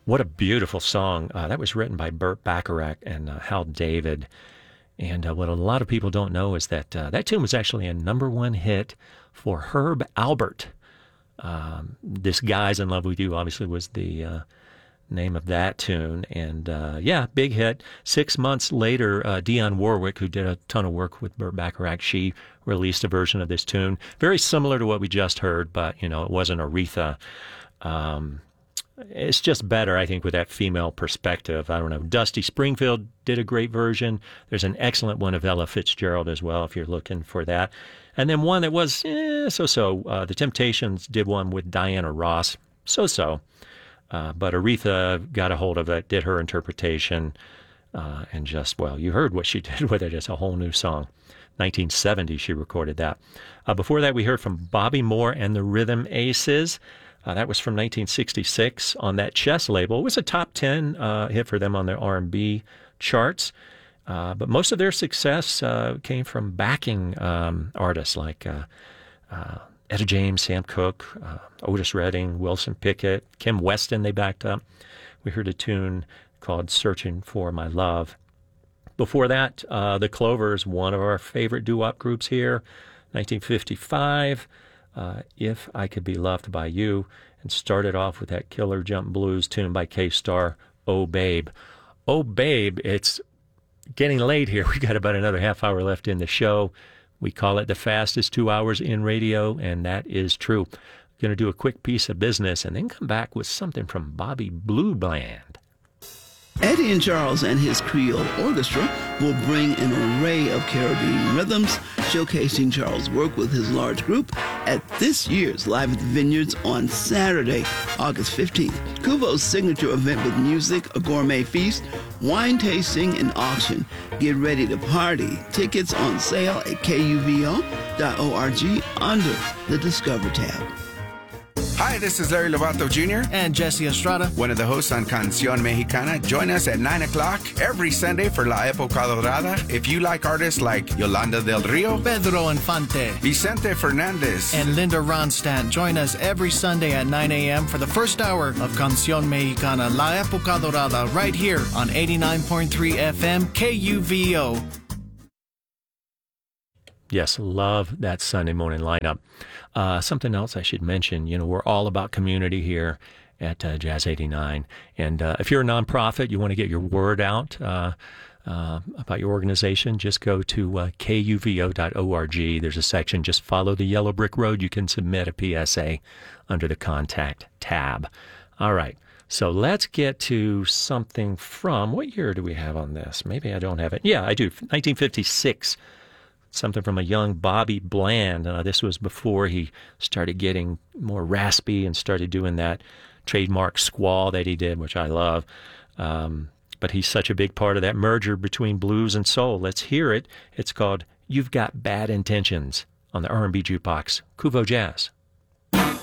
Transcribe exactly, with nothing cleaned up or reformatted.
What a beautiful song. Uh, that was written by Burt Bacharach and uh, Hal David. And uh, what a lot of people don't know is that uh, that tune was actually a number one hit for Herb Alpert. Um, This Guy's in Love with You obviously was the uh, name of that tune. And uh, yeah, big hit. Six months later, uh, Dionne Warwick, who did a ton of work with Burt Bacharach, she released a version of this tune. Very similar to what we just heard, but, you know, it wasn't Aretha. Um, it's just better, I think, with that female perspective. I don't know. Dusty Springfield did a great version. There's an excellent one of Ella Fitzgerald as well, if you're looking for that. And then one that was eh, so-so. Uh, the Temptations did one with Diana Ross. So-so. Uh, but Aretha got a hold of it, did her interpretation, uh, and just, well, you heard what she did with it. It's a whole new song. nineteen seventy, she recorded that. Uh, before that, we heard from Bobby Moore and the Rhythm Aces. Uh, that was from nineteen sixty-six on that Chess label. It was a top ten uh, hit for them on their R and B charts. Uh, but most of their success uh, came from backing um, artists like uh, uh, Etta James, Sam Cooke, uh, Otis Redding, Wilson Pickett, Kim Weston they backed up. We heard a tune called Searching for My Love. Before that, uh, the Clovers, one of our favorite doo-wop groups here, nineteen fifty-five. Uh, If I Could Be Loved by You, and started off with that killer jump blues tune by K-Star, Oh Babe. Oh Babe, it's getting late here. We got about another half hour left in the show. We call it the fastest two hours in radio, and that is true. Going to do a quick piece of business and then come back with something from Bobby Blue Bland. Eddie and Charles and his Creole Orchestra will bring an array of Caribbean rhythms, showcasing Charles' work with his large group at this year's Live at the Vineyards on Saturday, August fifteenth. Kuvo's signature event with music, a gourmet feast, wine tasting, and auction. Get ready to party. Tickets on sale at K U V O dot org under the Discover tab. Hi, this is Larry Lovato Junior And Jesse Estrada. One of the hosts on Canción Mexicana. Join us at nine o'clock every Sunday for La Época Dorada. If you like artists like Yolanda del Rio, Pedro Infante, Vicente Fernandez, and Linda Ronstadt, join us every Sunday at nine a.m. for the first hour of Canción Mexicana, La Época Dorada, right here on eighty-nine point three F M K U V O. Yes, love that Sunday morning lineup. Uh, something else I should mention, you know, we're all about community here at uh, Jazz eighty-nine. And uh, if you're a nonprofit, you want to get your word out uh, uh, about your organization, just go to uh, K U V O dot org. There's a section, just follow the yellow brick road. You can submit a P S A under the Contact tab. All right. So let's get to something from, what year do we have on this? Maybe I don't have it. Yeah, I do. nineteen fifty-six. Something from a young Bobby Bland. Uh, this was before he started getting more raspy and started doing that trademark squall that he did, which I love. Um, but he's such a big part of that merger between blues and soul. Let's hear it. It's called You've Got Bad Intentions on the R and B Jukebox, Kuvo Jazz.